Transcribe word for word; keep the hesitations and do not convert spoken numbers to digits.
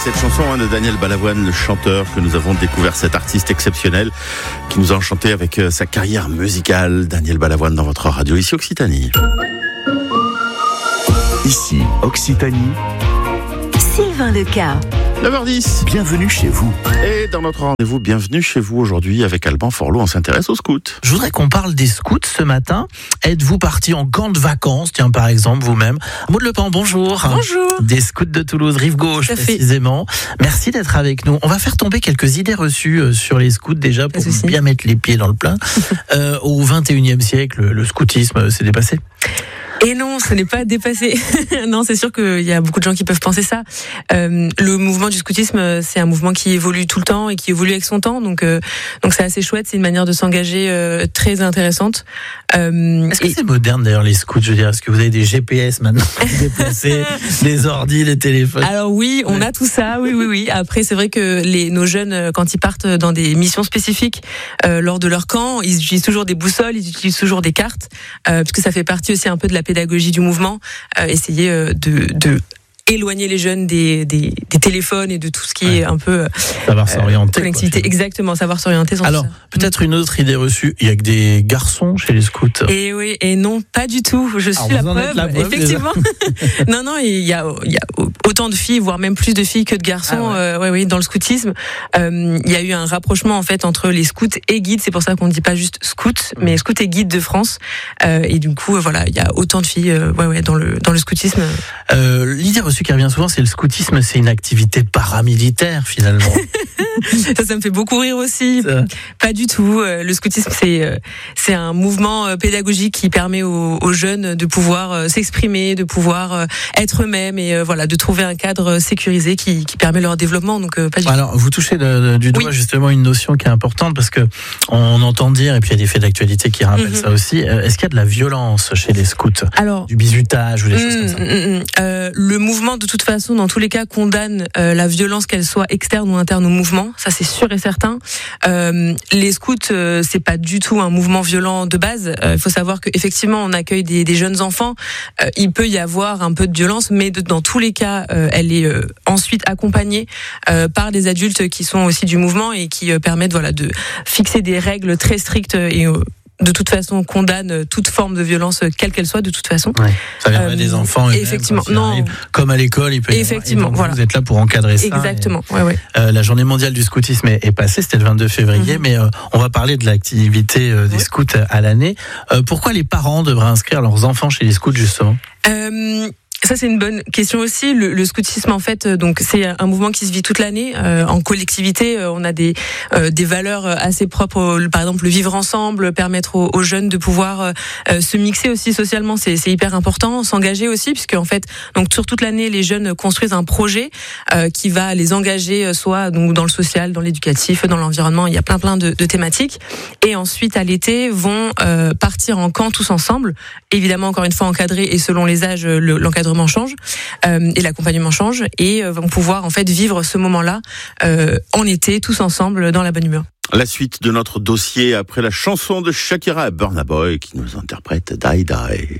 Cette chanson hein, de Daniel Balavoine, le chanteur que nous avons découvert, cet artiste exceptionnel qui nous a enchanté avec euh, sa carrière musicale. Daniel Balavoine dans votre radio, ici Occitanie. Ici Occitanie. Sylvain Leca. neuf heures dix. Bienvenue chez vous. Et dans notre rendez-vous, bienvenue chez vous aujourd'hui avec Alban Forlot, on s'intéresse aux scouts. Je voudrais qu'on parle des scouts ce matin. Êtes-vous parti en camp de vacances, tiens par exemple vous-même? Maud Lepin, bonjour. Bonjour. Des scouts de Toulouse, rive gauche précisément. Merci d'être avec nous. On va faire tomber quelques idées reçues sur les scouts déjà pour bien mettre les pieds dans le plat. euh, au vingt et unième siècle, le scoutisme s'est dépassé. Et non, ce n'est pas dépassé. Non, c'est sûr qu'il y a beaucoup de gens qui peuvent penser ça. Euh, le mouvement du scoutisme, c'est un mouvement qui évolue tout le temps et qui évolue avec son temps. Donc, euh, donc c'est assez chouette. C'est une manière de s'engager euh, très intéressante. Euh, est-ce que et... c'est moderne d'ailleurs les scouts? Je veux dire, est-ce que vous avez des G P S maintenant pour vous déplacer, des ordi, les téléphones? Alors oui, on a tout ça. Oui, oui, oui. Après, c'est vrai que les nos jeunes, quand ils partent dans des missions spécifiques euh, lors de leur camp, ils utilisent toujours des boussoles, ils utilisent toujours des cartes, euh, parce que ça fait partie aussi un peu de la pédagogie du mouvement, euh, essayer euh, de, de éloigner les jeunes des, des, des téléphones et de tout ce qui ouais. est un peu savoir euh, s'orienter, connectivité. Quoi, exactement, savoir s'orienter. Alors, peut-être une autre idée reçue, il y a que des garçons chez les scouts. Et oui, et non, pas du tout. Je suis Alors, la preuve, la preuve, effectivement. non, non, il y a, il y a autant de filles, voire même plus de filles que de garçons, ah ouais. Euh, ouais, ouais, dans le scoutisme. Euh, il y a eu un rapprochement en fait entre les scouts et guides. C'est pour ça qu'on ne dit pas juste scouts, mais scouts et guides de France. Euh, et du coup, voilà, il y a autant de filles, euh, ouais, ouais, dans le dans le scoutisme. Euh, l'idée reçue qui revient souvent, c'est le scoutisme, c'est une activité paramilitaire finalement. ça, ça me fait beaucoup rire aussi. Ça. Pas du tout. Le scoutisme, c'est c'est un mouvement pédagogique qui permet aux, aux jeunes de pouvoir s'exprimer, de pouvoir être eux-mêmes et voilà, de trouver un cadre sécurisé qui, qui permet leur développement. Donc pas du Alors, vous touchez de, de, du doigt oui. justement une notion qui est importante parce que on entend dire, et puis il y a des faits d'actualité qui rappellent mm-hmm. ça aussi. Est-ce qu'il y a de la violence chez les scouts? Alors, du bizutage ou des mm, choses comme ça? mm, mm, euh, le mouvement, de toute façon, dans tous les cas, condamne euh, la violence, qu'elle soit externe ou interne au mouvement. Ça, c'est sûr et certain. Euh, les scouts, euh, c'est pas du tout un mouvement violent de base. Il euh, faut savoir qu'effectivement, on accueille des, des jeunes enfants. Euh, il peut y avoir un peu de violence, mais de, dans tous les cas, euh, elle est euh, ensuite accompagnée euh, par des adultes qui sont aussi du mouvement et qui euh, permettent, voilà, de fixer des règles très strictes et euh, de toute façon, on condamne toute forme de violence, quelle qu'elle soit, de toute façon. Ouais. Ça vient euh, des enfants. Effectivement, non. Arrive, comme à l'école, il peut y effectivement, avoir. Et donc, voilà. Vous êtes là pour encadrer ça. Exactement. Et, ouais, ouais. Euh, la journée mondiale du scoutisme est, est passée, c'était le vingt-deux février, mm-hmm. mais euh, on va parler de l'activité euh, des ouais. scouts à l'année. Euh, pourquoi les parents devraient inscrire leurs enfants chez les scouts justement? euh... Ça, c'est une bonne question aussi. Le, le scoutisme, en fait, donc c'est un mouvement qui se vit toute l'année euh, en collectivité. Euh, on a des euh, des valeurs assez propres. Au, par exemple, le vivre ensemble, permettre aux, aux jeunes de pouvoir euh, se mixer aussi socialement. C'est, c'est hyper important. S'engager aussi, puisque en fait, donc sur toute l'année, les jeunes construisent un projet euh, qui va les engager, soit donc dans le social, dans l'éducatif, dans l'environnement. Il y a plein plein de, de thématiques. Et ensuite, à l'été, vont euh, partir en camp tous ensemble. Évidemment, encore une fois, encadrés et selon les âges, le, l'encadrement change euh, et l'accompagnement change et euh, vont pouvoir en fait vivre ce moment-là euh, en été tous ensemble dans la bonne humeur. La suite de notre dossier après la chanson de Shakira et Burna Boy qui nous interprète Die Die.